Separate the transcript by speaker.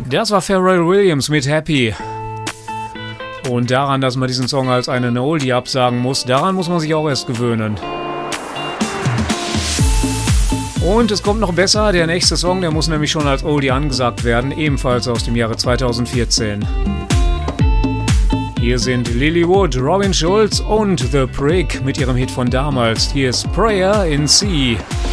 Speaker 1: Das war Pharrell Williams mit Happy. Und daran, dass man diesen Song als einen Oldie absagen muss, daran muss man sich auch erst gewöhnen. Und es kommt noch besser, der nächste Song, der muss nämlich schon als Oldie angesagt werden, ebenfalls aus dem Jahre 2014. Hier sind Lily Wood, Robin Schulz und The Prick mit ihrem Hit von damals. Hier ist Prayer in C.